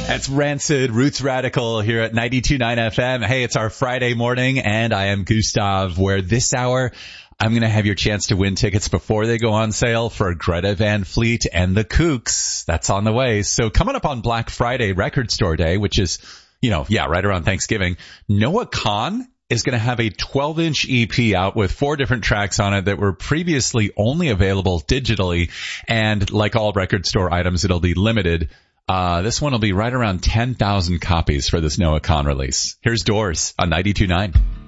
That's Rancid, Roots Radical here at 92.9 FM. Hey, it's our Friday morning, and I am Gustav, where this hour I'm going to have your chance to win tickets before they go on sale for Greta Van Fleet and the Kooks. That's on the way. So coming up on Black Friday Record Store Day, which is, right around Thanksgiving, Noah Kahan is going to have a 12-inch EP out with 4 different tracks on it that were previously only available digitally. And like all record store items, it'll be limited. This one will be right around 10,000 copies for this Noah Kahan release. Here's Doors on 92.9.